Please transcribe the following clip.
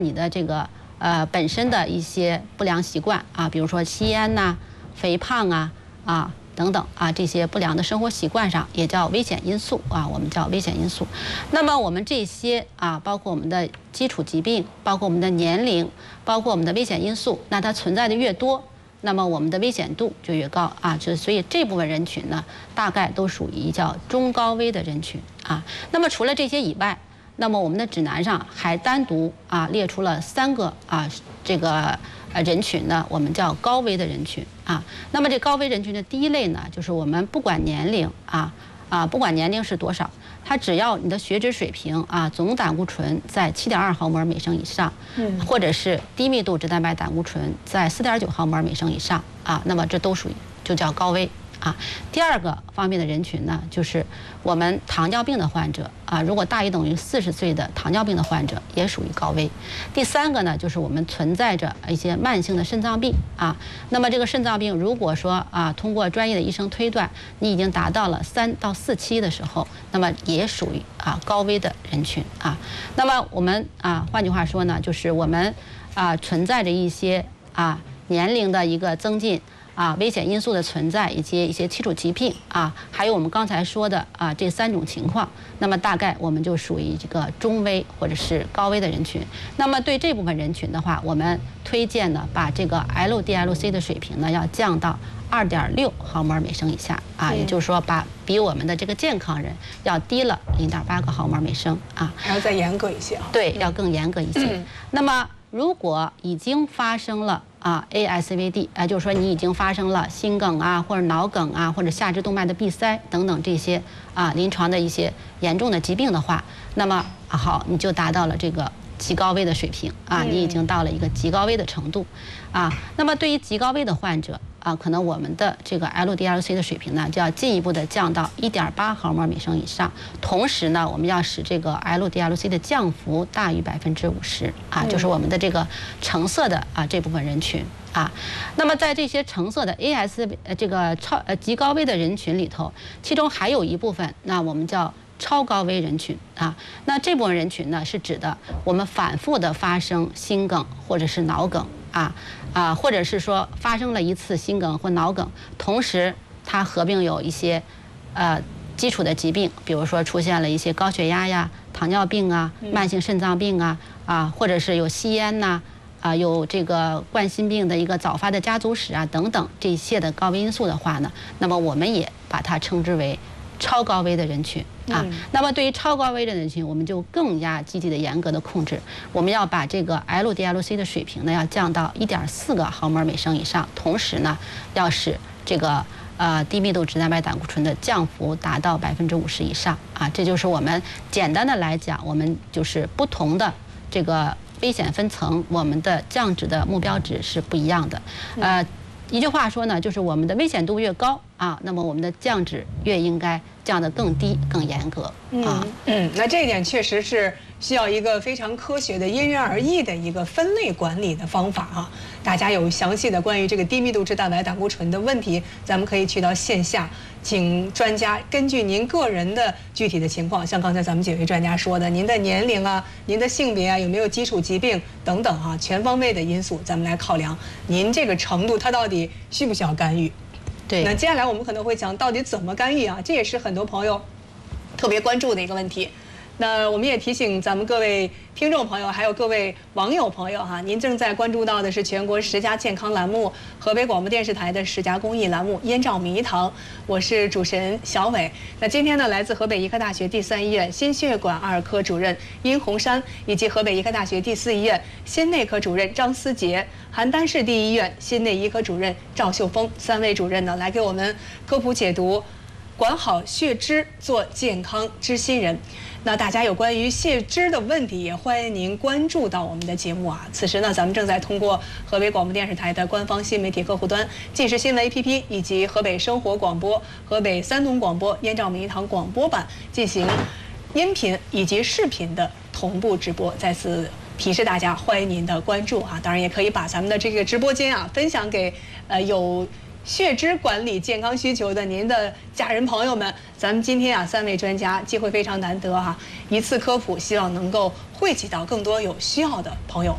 你的这个本身的一些不良习惯啊，比如说吸烟呐、肥胖啊等等啊，这些不良的生活习惯上也叫危险因素啊，我们叫危险因素。那么我们这些啊，包括我们的基础疾病，包括我们的年龄，包括我们的危险因素，那它存在的越多，那么我们的危险度就越高啊。所以这部分人群呢，大概都属于叫中高危的人群啊。那么除了这些以外，那么我们的指南上还单独列出了3个这个人群呢，我们叫高危的人群啊。那么这高危人群的第一类呢，就是我们不管年龄不管年龄是多少，它只要你的血脂水平总胆固醇在7.2毫摩尔每升以上，或者是低密度脂蛋白胆固醇在4.9毫摩尔每升以上那么这都属于就叫高危。第二个方面的人群呢，就是我们糖尿病的患者如果大于等于40岁的糖尿病的患者也属于高危。第三个呢，就是我们存在着一些慢性的肾脏病那么这个肾脏病如果说通过专业的医生推断你已经达到了3到4期的时候，那么也属于高危的人群那么我们换句话说呢，就是我们存在着一些年龄的一个增进。危险因素的存在，以及一些基础疾病还有我们刚才说的这3种情况，那么大概我们就属于这个中危或者是高危的人群。那么对这部分人群的话，我们推荐呢，把这个 LDL-C 的水平呢要降到2.6毫摩尔每升以下也就是说比我们的这个健康人要低了0.8个毫摩尔每升还要再严格一些对，要更严格一些。那么如果已经发生了ASCVD， 就是说你已经发生了心梗或者脑梗或者下肢动脉的闭塞等等这些临床的一些严重的疾病的话，那么好，你就达到了这个极高危的水平你已经到了一个极高危的程度那么对于极高危的患者可能我们的这个 LDL-C 的水平呢，就要进一步的降到1.8毫摩尔每升以上。同时呢，我们要使这个 LDL-C 的降幅大于50%就是我们的这个橙色的这部分人群那么在这些橙色的 这个极高危的人群里头，其中还有一部分，那我们叫超高危人群那这部分人群呢，是指的我们反复的发生心梗或者是脑梗或者是说发生了一次心梗或脑梗，同时它合并有一些基础的疾病，比如说出现了一些高血压呀、糖尿病慢性肾脏病或者是有吸烟有这个冠心病的一个早发的家族史等等这一切的高危因素的话呢，那么我们也把它称之为超高危的人群那么对于超高危的人群，我们就更加积极的严格的控制，我们要把这个 LDL-C 的水平呢要降到1.4个毫摩尔每升以上，同时呢要使这个低密度脂蛋白胆固醇的降幅达到50%以上这就是我们简单的来讲，我们就是不同的这个危险分层，我们的降脂的目标值是不一样的一句话说呢，就是我们的危险度越高那么我们的降脂越应该降得更低、更严格那这一点确实是需要一个非常科学的、因人而异的一个分类管理的方法大家有详细的关于这个低密度脂蛋白胆固醇的问题，咱们可以去到线下，请专家根据您个人的具体的情况，像刚才咱们几位专家说的，您的年龄您的性别有没有基础疾病等等全方位的因素，咱们来考量您这个程度，它到底需不需要干预？ 对。 那接下来我们可能会讲到底怎么干预这也是很多朋友特别关注的一个问题。那我们也提醒咱们各位听众朋友，还有各位网友朋友您正在关注到的是全国10佳健康栏目，河北广播电视台的10佳公益栏目《燕赵迷堂》，我是主持人小伟。那今天呢，来自河北医科大学第3医院心血管2科主任殷红山，以及河北医科大学第4医院心内科主任张思杰，邯郸市第1医院心内医科主任赵秀峰，3位主任呢来给我们科普解读，管好血脂，做健康知心人。那大家有关于血脂的问题，也欢迎您关注到我们的节目此时呢，咱们正在通过河北广播电视台的官方新媒体客户端、即时新闻 APP 以及河北生活广播、河北3农广播、燕赵迷堂广播版进行音频以及视频的同步直播。再次提示大家，欢迎您的关注当然也可以把咱们的这个直播间分享给有血脂管理健康需求的您的家人朋友们。咱们今天3位专家机会非常难得一次科普，希望能够惠及到更多有需要的朋友。